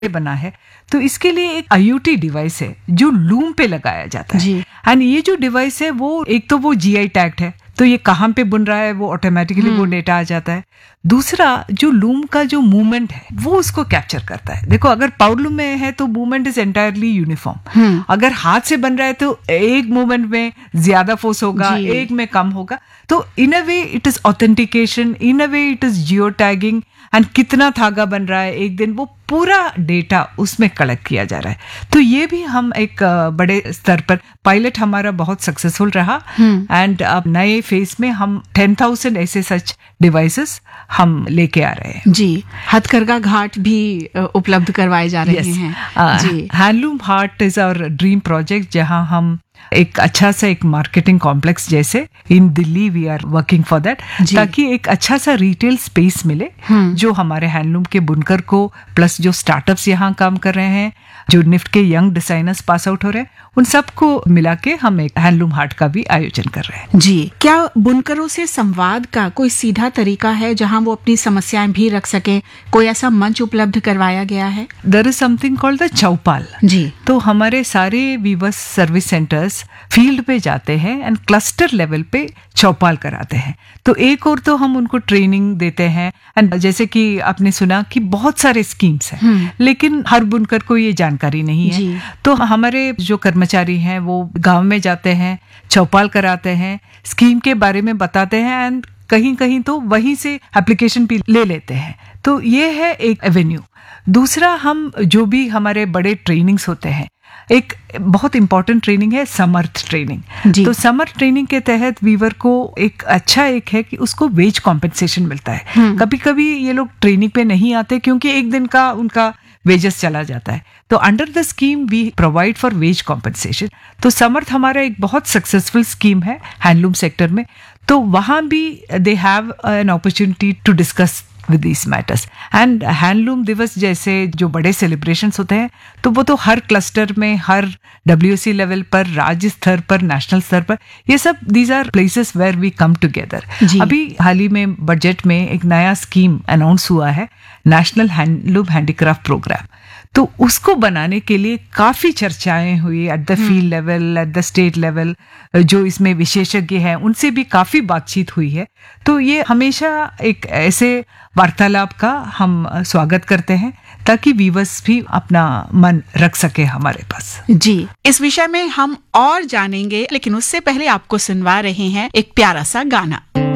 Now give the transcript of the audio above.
बना है, तो इसके लिए एक IoT डिवाइस है जो लूम पे लगाया जाता है। एंड ये जो डिवाइस है वो एक तो वो GI टैग्ड है, तो ये कहाँ पे बुन रहा है वो ऑटोमेटिकली वो डेटा आ जाता है। दूसरा, जो लूम का जो मूवमेंट है वो उसको कैप्चर करता है। देखो, अगर पावर लूम में है तो मूवमेंट इज एंटायरली यूनिफॉर्म। अगर हाथ से बन रहा है तो एक मूवमेंट में ज्यादा फोर्स होगा, एक में कम होगा। तो इन अ way it is authentication, in a way it is geo tagging. And कितना धागा बन रहा है एक दिन, वो पूरा डेटा उसमें कलेक्ट किया जा रहा है। तो ये भी हम एक बड़े स्तर पर, पायलट हमारा बहुत सक्सेसफुल रहा। एंड अब नए फेज में हम 10,000 ऐसे सच डिवाइसेस हम लेके आ रहे हैं। जी, हथकरघा घाट भी उपलब्ध करवाए जा रहे हैं। जी, handloom heart is our dream project, जहां हम एक अच्छा सा एक मार्केटिंग कॉम्प्लेक्स जैसे इन Delhi we are working for that, ताकि एक अच्छा सा रिटेल स्पेस मिले जो हमारे हैंडलूम के बुनकर को, प्लस जो स्टार्टअप्स यहाँ काम कर रहे हैं, जो निफ्ट के यंग डिजाइनर्स पास आउट हो रहे हैं, उन सबको मिला के हम एक हैंडलूम हाट का भी आयोजन कर रहे हैं। जी, क्या बुनकरों से संवाद का कोई सीधा तरीका है जहां वो अपनी समस्याएं भी रख सके? कोई ऐसा मंच उपलब्ध करवाया गया है? There is something called the चौपाल। जी, तो हमारे सारे वीवर्स सर्विस सेंटर्स फील्ड पे जाते हैं एंड क्लस्टर लेवल पे चौपाल कराते हैं। तो एक और तो हम उनको ट्रेनिंग देते हैं, एंड जैसे कि आपने सुना कि बहुत सारे स्कीम्स हैं, लेकिन हर बुनकर को ये जानकारी नहीं है। तो हमारे जो कर्मचारी हैं वो गांव में जाते हैं, चौपाल कराते हैं, स्कीम के बारे में बताते हैं, एंड कहीं कहीं तो वहीं से एप्लीकेशन भी ले लेते हैं। तो ये है एक एवेन्यू। दूसरा, हम जो भी हमारे बड़े ट्रेनिंग्स होते हैं, एक बहुत इंपॉर्टेंट ट्रेनिंग है समर्थ ट्रेनिंग। तो समर्थ ट्रेनिंग के तहत वीवर को एक अच्छा एक है कि उसको वेज कॉम्पेंसेशन मिलता है। कभी कभी ये लोग ट्रेनिंग पे नहीं आते क्योंकि एक दिन का उनका वेजेस चला जाता है। तो under the scheme we provide for veg compensation. तो समर्थ हमारा एक बहुत सक्सेसफुल स्कीम है हैंडलूम सेक्टर में। तो वहां भी they have an opportunity to discuss with these matters. And handloom दिवस जैसे जो बड़े सेलिब्रेशंस होते हैं, तो वो तो हर क्लस्टर में, हर WC लेवल पर, राज्य स्तर पर, नेशनल स्तर पर, ये सब these are places where we come together. अभी हाल ही में बजट में एक नया स्कीम अनाउंस हुआ है, नेशनल हैंडलूम हैंडीक्राफ्ट प्रोग्राम। तो उसको बनाने के लिए काफी चर्चाएं हुई at the field level, at the state level. जो इसमें विशेषज्ञ हैं उनसे भी काफी बातचीत हुई है। तो ये हमेशा एक ऐसे वार्तालाप का हम स्वागत करते हैं ताकि व्यूअर्स भी अपना मन रख सके हमारे पास। जी, इस विषय में हम और जानेंगे, लेकिन उससे पहले आपको सुनवा रहे हैं एक प्यारा सा गाना।